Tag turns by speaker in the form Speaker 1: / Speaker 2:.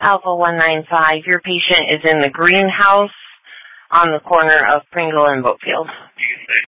Speaker 1: Alpha 195, your patient is in the greenhouse on the corner of Pringle and Boatfield.